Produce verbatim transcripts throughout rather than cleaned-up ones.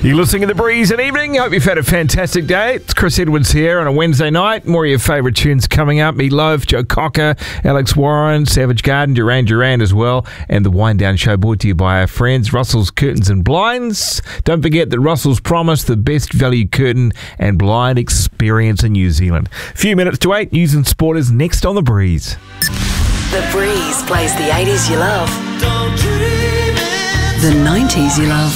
You're listening to The Breeze and Evening. Hope you've had a fantastic day. It's Chris Edwards here on a Wednesday night. More of your favourite tunes coming up. Meat Loaf, Joe Cocker, Alex Warren, Savage Garden, Duran Duran as well. And the Wind Down Show brought to you by our friends Russell's Curtains and Blinds. Don't forget that Russell's promised the best value curtain and blind experience in New Zealand. A few minutes to eight. News and sport is next on The Breeze. The Breeze plays the eighties you love, the nineties you love,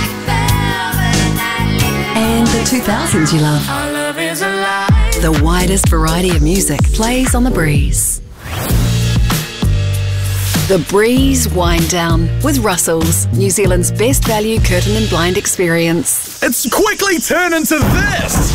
and the two thousands you love. The widest variety of music plays on The Breeze. The Breeze Wind Down with Russell's, New Zealand's best value curtain and blind experience. It's quickly turned into this!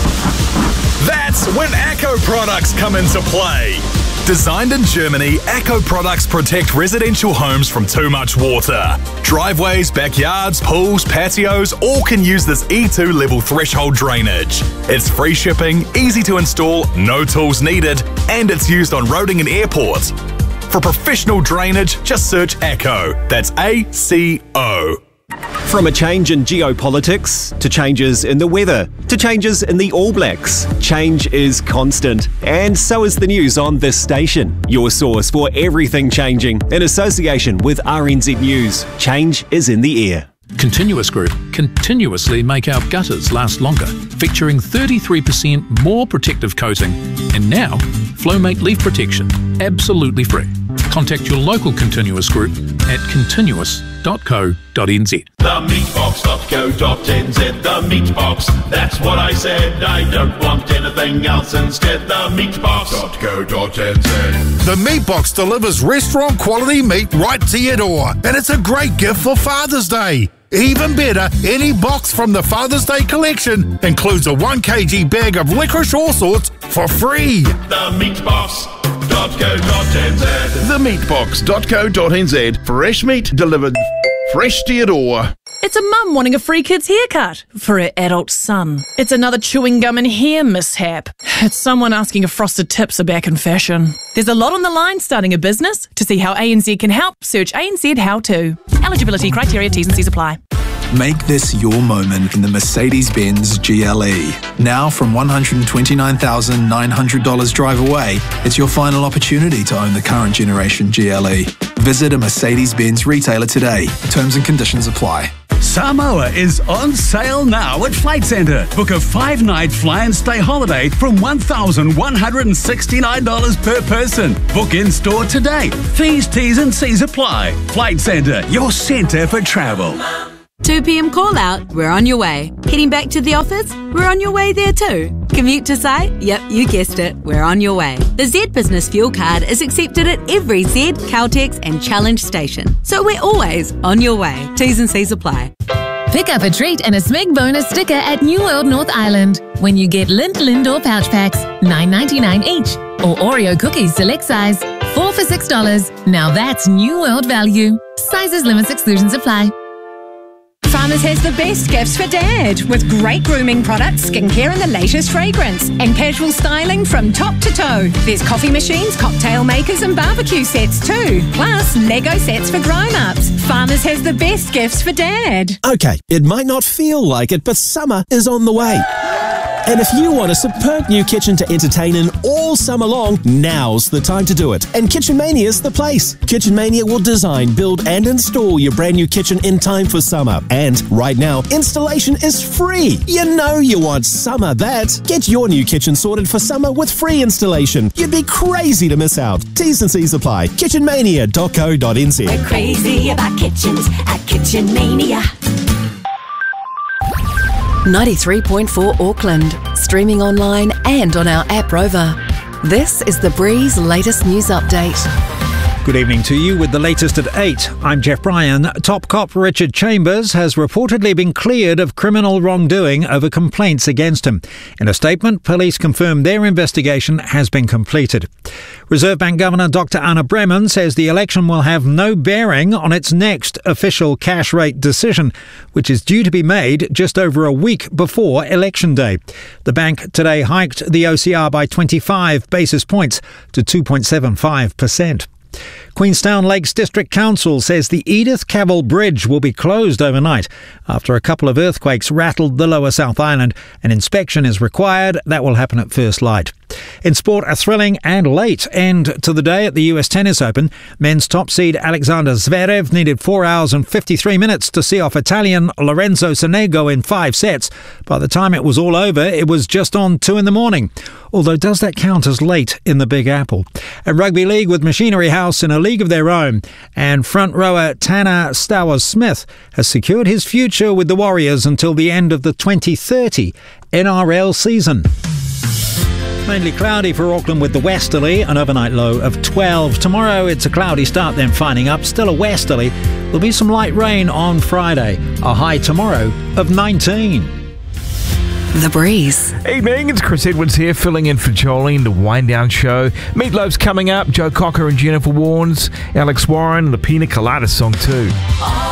That's when Acco products come into play. Designed in Germany, Acco products protect residential homes from too much water. Driveways, backyards, pools, patios all can use this E two level threshold drainage. It's free shipping, easy to install, no tools needed, and it's used on roading and airports. For professional drainage, just search Acco. That's A C O. From a change in geopolitics, to changes in the weather, to changes in the All Blacks, change is constant. And so is the news on this station. Your source for everything changing, in association with R N Z News. Change is in the air. Continuous Group continuously make our gutters last longer, featuring thirty-three percent more protective coating. And now, Flowmate Leaf Protection, absolutely free. Contact your local Continuous Group at continuous dot co dot n z. The meatbox dot co dot n z. The meatbox, that's what I said. I don't want anything else instead. The meatbox dot co dot n z. The Meatbox delivers restaurant quality meat right to your door, and it's a great gift for Father's Day. Even better, any box from the Father's Day collection includes a one kilogram bag of licorice all sorts for free. The meatbox dot co dot n z. The meatbox dot co dot n z. Fresh meat delivered fresh to your door. It's a mum wanting a free kid's haircut for her adult son. It's another chewing gum and hair mishap. It's someone asking if frosted tips are back in fashion. There's a lot on the line starting a business. To see how A N Z can help, search A N Z How To. Eligibility criteria, T's and C's apply. Make this your moment in the Mercedes-Benz G L E. Now from one hundred twenty-nine thousand nine hundred dollars drive away, it's your final opportunity to own the current generation G L E. Visit a Mercedes-Benz retailer today. Terms and conditions apply. Samoa is on sale now at Flight Centre. Book a five-night fly and stay holiday from one thousand one hundred sixty-nine dollars per person. Book in store today. Fees, T's and C's apply. Flight Centre, your centre for travel. two p.m. call out, we're on your way. Heading back to the office, we're on your way there too. Commute to site? Yep, you guessed it, we're on your way. The Z Business Fuel Card is accepted at every Z, Caltex and Challenge station. So we're always on your way. T's and C's apply. Pick up a treat and a Smig bonus sticker at New World North Island when you get Lindt Lindor pouch packs, nine ninety-nine each, or Oreo cookies select size, four for six dollars. Now that's New World value. Sizes, limits, exclusions apply. Farmers has the best gifts for Dad, with great grooming products, skincare and the latest fragrance, and casual styling from top to toe. There's coffee machines, cocktail makers and barbecue sets too, plus Lego sets for grown-ups. Farmers has the best gifts for Dad. Okay, it might not feel like it, but summer is on the way. And if you want a superb new kitchen to entertain in all summer long, now's the time to do it. And Kitchen Mania's the place. Kitchen Mania will design, build and install your brand new kitchen in time for summer. And right now, installation is free. You know you want summer that. Get your new kitchen sorted for summer with free installation. You'd be crazy to miss out. T's and C's apply. kitchen mania dot co dot n z. We're crazy about kitchens at Kitchen Mania. ninety-three point four Auckland, streaming online and on our app Rover. This is The Breeze latest news update. Good evening to you with the latest at eight. I'm Jeff Bryan. Top cop Richard Chambers has reportedly been cleared of criminal wrongdoing over complaints against him. In a statement, police confirmed their investigation has been completed. Reserve Bank Governor Doctor Anna Bremen says the election will have no bearing on its next official cash rate decision, which is due to be made just over a week before Election Day. The bank today hiked the O C R by twenty-five basis points to two point seven five percent. Queenstown Lakes District Council says the Edith Cavell Bridge will be closed overnight after a couple of earthquakes rattled the lower South Island. An inspection is required. That will happen at first light. In sport, a thrilling and late end to the day at the U S Tennis Open. Men's top seed Alexander Zverev needed four hours and fifty-three minutes to see off Italian Lorenzo Sonego in five sets. By the time it was all over, it was just on two in the morning. Although, does that count as late in the Big Apple? A rugby league with Machinery House in a league of their own, and front rower Tanner Stowers-Smith has secured his future with the Warriors until the end of the twenty thirty N R L season. Mainly cloudy for Auckland with the westerly, an overnight low of twelve. Tomorrow it's a cloudy start, then finding up, still a westerly. There'll be some light rain on Friday, a high tomorrow of nineteen. The Breeze. Evening, it's Chris Edwards here, filling in for Jolene, the Wind Down Show. Meatloaf's coming up, Joe Cocker and Jennifer Warnes, Alex Warren, and the Pina Colada song too.